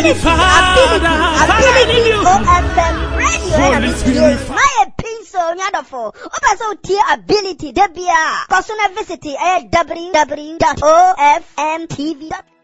ability, OFM radio. My pencil, wonderful. Also, tier ability, Debia. Personal visit, www.ofmtv.com.